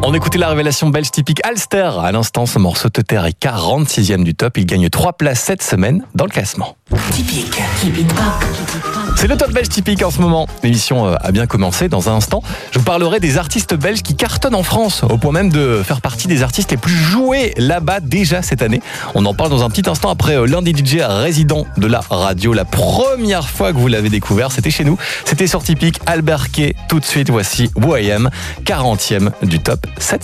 On écoutait la révélation belge typique Alster. À l'instant, ce morceau de terre est 46e du top. Il gagne 3 places cette semaine dans le classement. Typique. Keep it up. C'est le top belge typique en ce moment. L'émission a bien commencé. Dans un instant, je vous parlerai des artistes belges qui cartonnent en France, au point même de faire partie des artistes les plus joués là-bas déjà cette année. On en parle dans un petit instant après l'un des DJ résidents de la radio. La première fois que vous l'avez découvert, c'était chez nous. C'était sur Typique, Albert Kay. Tout de suite, voici Who I Am, 40e du top 7.